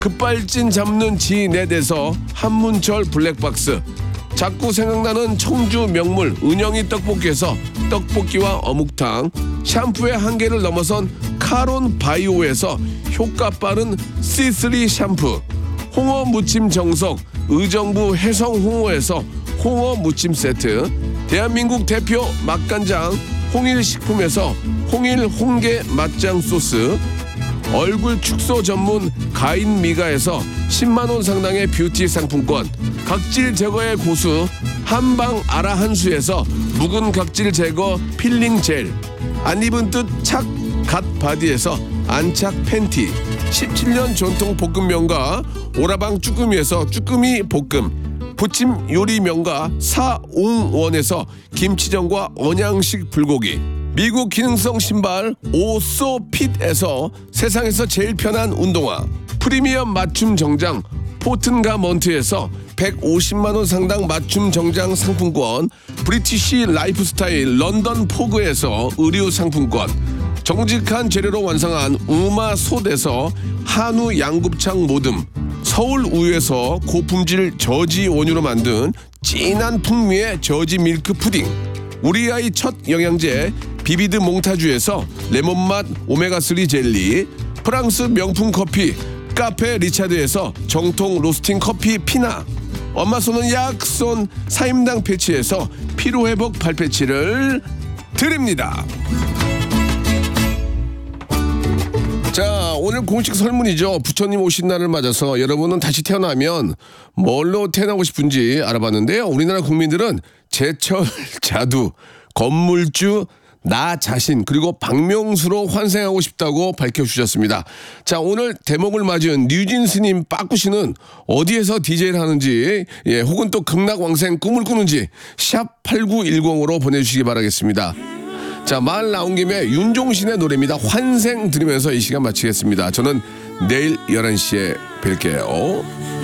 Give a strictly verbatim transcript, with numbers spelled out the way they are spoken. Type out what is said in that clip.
급발진 잡는 지넷에서 한문철 블랙박스, 자꾸 생각나는 청주 명물 은영이 떡볶이에서 떡볶이와 어묵탕, 샴푸의 한계를 넘어선 카론 바이오에서 효과 빠른 씨쓰리 샴푸, 홍어 무침 정석 의정부 해성 홍어에서 홍어 무침 세트, 대한민국 대표 맛간장 홍일식품에서 홍일 홍게 맛장 소스, 얼굴 축소 전문 가인미가에서 십만 원 상당의 뷰티 상품권, 각질 제거의 고수 한방 아라한수에서 묵은 각질 제거 필링 젤, 안 입은 뜻 착 갓 바디에서 안착 팬티, 십칠 년 전통 볶음 명가 오라방 쭈꾸미에서 쭈꾸미 볶음, 부침 요리 명가 사옹원에서 김치전과 언양식 불고기, 미국 기능성 신발 오소핏에서 세상에서 제일 편한 운동화, 프리미엄 맞춤 정장 포튼가먼트에서 백오십만 원 상당 맞춤 정장 상품권, 브리티시 라이프스타일 런던 포그에서 의류 상품권, 정직한 재료로 완성한 우마솥에서 한우 양곱창 모듬, 서울 우유에서 고품질 저지 원유로 만든 진한 풍미의 저지 밀크 푸딩, 우리 아이 첫 영양제 비비드 몽타주에서 레몬맛 오메가삼 젤리, 프랑스 명품 커피 카페 리차드에서 정통 로스팅 커피 피나, 엄마 쏘는 약손 사임당 패치에서 피로회복 발패치를 드립니다. 자, 오늘 공식 설문이죠. 부처님 오신 날을 맞아서 여러분은 다시 태어나면 뭘로 태어나고 싶은지 알아봤는데요. 우리나라 국민들은 제철 자두, 건물주, 나 자신, 그리고 박명수로 환생하고 싶다고 밝혀주셨습니다. 자, 오늘 대목을 맞은 뉴진스님 빠꾸씨는 어디에서 디제이를 하는지, 예, 혹은 또 극락왕생 꿈을 꾸는지 샵 팔구일공으로 보내주시기 바라겠습니다. 자, 말 나온 김에 윤종신의 노래입니다. 환생 들으면서 이 시간 마치겠습니다. 저는 내일 열한 시에 뵐게요.